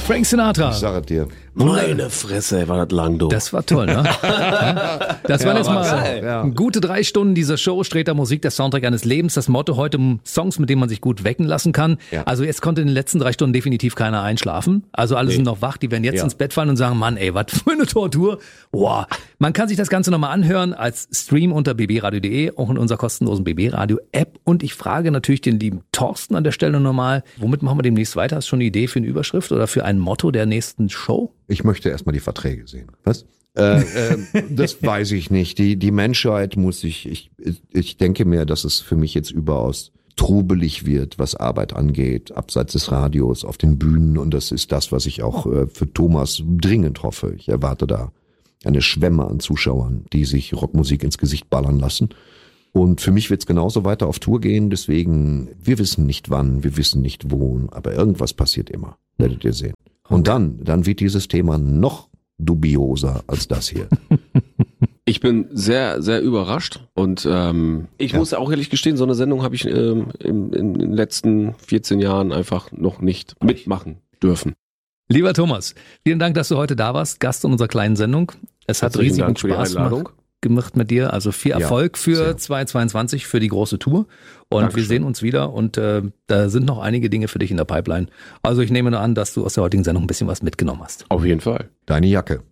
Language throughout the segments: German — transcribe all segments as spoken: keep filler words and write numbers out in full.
Frank Sinatra. Ich sage dir. Meine Fresse, war das lang, du. Das war toll, ne? Das waren Ja, jetzt mal geil, ja. gute drei Stunden dieser Show. Streter Musik, der Soundtrack eines Lebens. Das Motto heute, Songs, mit denen man sich gut wecken lassen kann. Ja. Also jetzt konnte in den letzten drei Stunden definitiv keiner einschlafen. Also alle Nee. sind noch wach. Die werden jetzt Ja. ins Bett fallen und sagen, Mann, ey, was für eine Tortur. Wow. Man kann sich das Ganze nochmal anhören als Stream unter b b radio punkt d e, auch in unserer kostenlosen B B Radio App. Und ich frage natürlich den lieben Thorsten an der Stelle nochmal, womit machen wir demnächst weiter? Hast du schon eine Idee für eine Überschrift oder für ein Motto der nächsten Show? Ich möchte erstmal die Verträge sehen. Was? Äh, äh, das weiß ich nicht. Die, die Menschheit muss sich, ich, ich denke mir, dass es für mich jetzt überaus trubelig wird, was Arbeit angeht, abseits des Radios, auf den Bühnen. Und das ist das, was ich auch äh, für Thomas dringend hoffe. Ich erwarte da eine Schwemme an Zuschauern, die sich Rockmusik ins Gesicht ballern lassen. Und für mich wird es genauso weiter auf Tour gehen. Deswegen, wir wissen nicht wann, wir wissen nicht wo, aber irgendwas passiert immer. Werdet ihr sehen. Und dann, dann wird dieses Thema noch dubioser als das hier. Ich bin sehr, sehr überrascht und ähm, ich Ja. muss auch ehrlich gestehen, so eine Sendung habe ich ähm, in, in den letzten vierzehn Jahren einfach noch nicht mitmachen dürfen. Lieber Thomas, vielen Dank, dass du heute da warst, Gast in unserer kleinen Sendung. Es hat Herzlichen riesigen Dank für die Spaß Einladung. gemacht, gemacht mit dir. Also viel Ja, Erfolg für sehr. zweitausendzweiundzwanzig, für die große Tour. Und Dankeschön. wir sehen uns wieder und äh, da sind noch einige Dinge für dich in der Pipeline. Also ich nehme nur an, dass du aus der heutigen Sendung ein bisschen was mitgenommen hast. Auf jeden Fall. Deine Jacke.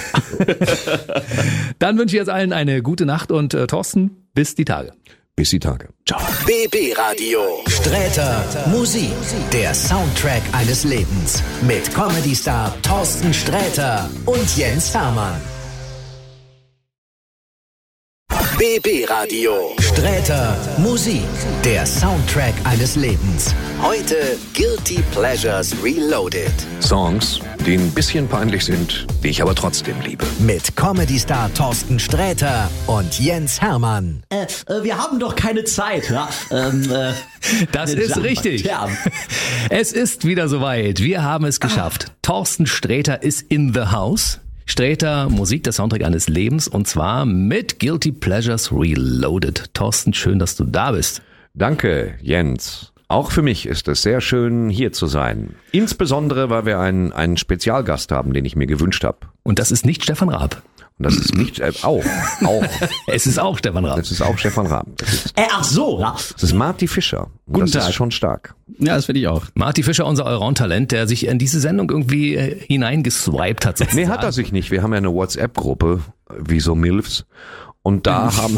Dann wünsche ich jetzt allen eine gute Nacht und äh, Thorsten, bis die Tage. Bis die Tage. B B Radio. Sträter Musik. Der Soundtrack eines Lebens. Mit Comedy-Star Thorsten Sträter und Jens Hermann. B B Radio. Sträter Musik. Der Soundtrack eines Lebens. Heute Guilty Pleasures Reloaded. Songs, die ein bisschen peinlich sind, die ich aber trotzdem liebe. Mit Comedy-Star Thorsten Sträter und Jens Hermann. Äh, äh, wir haben doch keine Zeit. Ja? Ähm, äh, Das ist ja, richtig. Ja. Es ist wieder soweit. Wir haben es geschafft. Thorsten Sträter ist in the house. Sträter, Musik, der Soundtrack eines Lebens und zwar mit Guilty Pleasures Reloaded. Thorsten, schön, dass du da bist. Danke, Jens. Auch für mich ist es sehr schön, hier zu sein. Insbesondere, weil wir einen, einen Spezialgast haben, den ich mir gewünscht habe. Und das ist nicht Stefan Raab. Und das ist nicht, äh, auch, auch. Es ist auch Stefan Raab. Das ist auch Stefan Raab. Das ist, Äh, ach so, ja. das ist Marty Fischer. Und Guten das Tag. ist schon stark. Ja, das finde ich auch. Marty Fischer, unser Allround-Talent, der sich in diese Sendung irgendwie äh, hineingeswiped hat. Sozusagen. Nee, hat er sich nicht. Wir haben ja eine WhatsApp-Gruppe, wie so Milfs. Und da haben,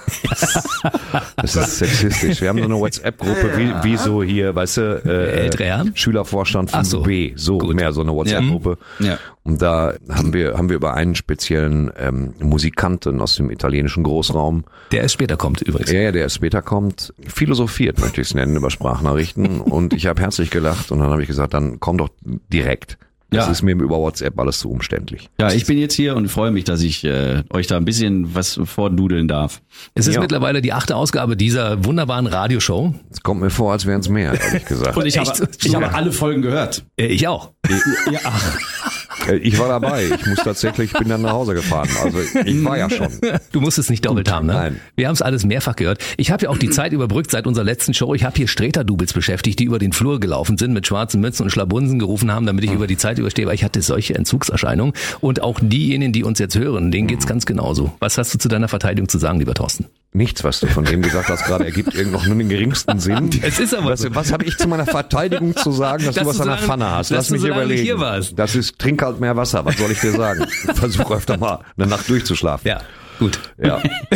das ist sexistisch, wir haben so eine WhatsApp-Gruppe, wie, wie so hier, weißt du, äh, Ältere Herren? Schülervorstand Ach von so. B, so Gut. mehr so eine WhatsApp-Gruppe. Ja. Und da haben wir, haben wir über einen speziellen ähm, Musikanten aus dem italienischen Großraum, Der erst später kommt übrigens. ja, ja, der später kommt, philosophiert, möchte ich es nennen, über Sprachnachrichten. Und ich habe herzlich gelacht und dann habe ich gesagt, dann komm doch direkt. Das Ja. ist mir über WhatsApp alles zu umständlich. Ja, ich bin jetzt hier und freue mich, dass ich äh, euch da ein bisschen was vordudeln darf. Es ist Ja. mittlerweile die achte Ausgabe dieser wunderbaren Radioshow. Es kommt mir vor, als wären es mehr, ehrlich gesagt. Und ich Echt? habe ich habe alle Folgen gehört. Äh, Ich auch. Ja, ach, Äh, Ich war dabei. Ich muss tatsächlich, bin dann nach Hause gefahren. Also ich war ja schon. Du musst es nicht doppelt haben, ne? nein. Wir haben es alles mehrfach gehört. Ich habe ja auch die Zeit überbrückt seit unserer letzten Show. Ich habe hier Sträter-Doubles beschäftigt, die über den Flur gelaufen sind, mit schwarzen Mützen und Schlabunsen gerufen haben, damit ich über die Zeit überstehe, weil ich hatte solche Entzugserscheinungen. Und auch diejenigen, die uns jetzt hören, denen geht's ganz genauso. Was hast du zu deiner Verteidigung zu sagen, lieber Thorsten? Nichts, was du von dem gesagt hast, gerade ergibt irgend noch nur den geringsten Sinn. Es ist aber was, so. was habe ich zu meiner Verteidigung zu sagen, dass, Dass du was du an der so lange- Pfanne hast? dass Lass du mich so lange überlegen. nicht hier warst. Das ist, trink halt mehr Wasser. Was soll ich dir sagen? Versuch öfter mal eine Nacht durchzuschlafen. Ja, gut. Ja.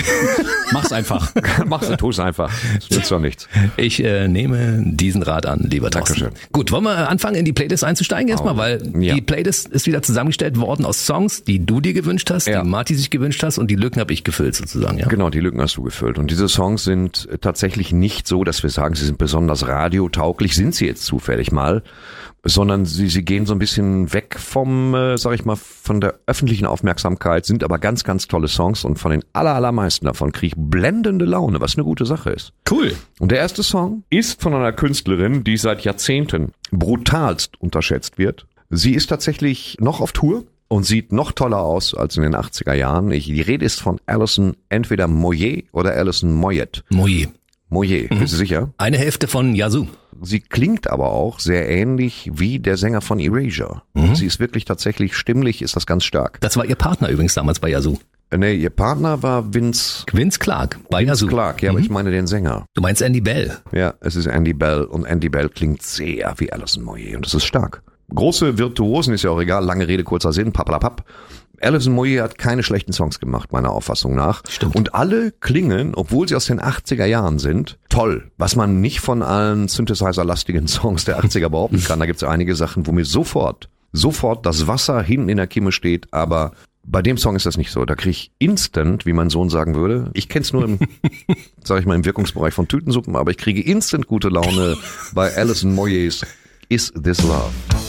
mach's einfach. Mach's und tu's einfach. Das nützt doch nichts. Ich äh, nehme diesen Rat an, lieber Thorsten. Dankeschön. Gut, wollen wir anfangen, in die Playlist einzusteigen erstmal, Oh, weil ja. die Playlist ist wieder zusammengestellt worden aus Songs, die du dir gewünscht hast, Ja. die Marty sich gewünscht hast und die Lücken habe ich gefüllt sozusagen. Ja. Genau, die Lücken hast du gefüllt. Und diese Songs sind tatsächlich nicht so, dass wir sagen, sie sind besonders radiotauglich, sind sie jetzt zufällig mal, sondern sie, sie gehen so ein bisschen weg vom, äh, sag ich mal, von der öffentlichen Aufmerksamkeit, sind aber ganz, ganz tolle Songs und von den aller, allermeisten davon kriege ich blendende Laune, was eine gute Sache ist. Cool. Und der erste Song ist von einer Künstlerin, die seit Jahrzehnten brutalst unterschätzt wird. Sie ist tatsächlich noch auf Tour und sieht noch toller aus als in den achtziger Jahren. Ich, die Rede ist von Alison entweder Moyet oder Alison Moyet. Moje. Moyet, bist du sicher? Eine Hälfte von Yazoo. Sie klingt aber auch sehr ähnlich wie der Sänger von Erasure. Mhm. Sie ist wirklich tatsächlich stimmlich, ist das ganz stark. Das war Ihr Partner übrigens damals bei Yazoo. Äh, nee, ihr Partner war Vince... Vince Clarke bei Vince Yazoo. Clarke, ja, mhm. aber ich meine den Sänger. Du meinst Andy Bell? Ja, es ist Andy Bell und Andy Bell klingt sehr wie Alison Moyet und das ist stark. Große Virtuosen, ist ja auch egal, lange Rede, kurzer Sinn, pappalapapp. Alison Moyet hat keine schlechten Songs gemacht, meiner Auffassung nach. Stimmt. Und alle klingen, obwohl sie aus den achtziger Jahren sind, toll. Was man nicht von allen Synthesizer-lastigen Songs der achtziger behaupten kann. Da gibt es einige Sachen, wo mir sofort, sofort das Wasser hinten in der Kimme steht. Aber bei dem Song ist das nicht so. Da kriege ich instant, wie mein Sohn sagen würde, ich kenne es nur im, sag ich mal, im Wirkungsbereich von Tütensuppen, aber ich kriege instant gute Laune bei Alison Moyets Is This Love?